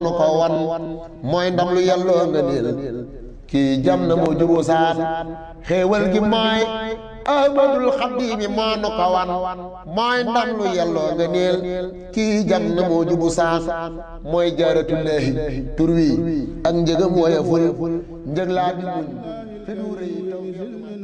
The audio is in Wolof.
nu ko wan mooy ndam lu yelloo nga niil kii jam na moo jubu saan xéewal gi mooy ahmadul xaddiimi moo nu ko wan mooy ndam lu yelloo nga niil kii jam na moo jubu saan mooy jaaratullaahi tur wi ak njëgam woye ful njëg laa di muñ fi nu rëy taw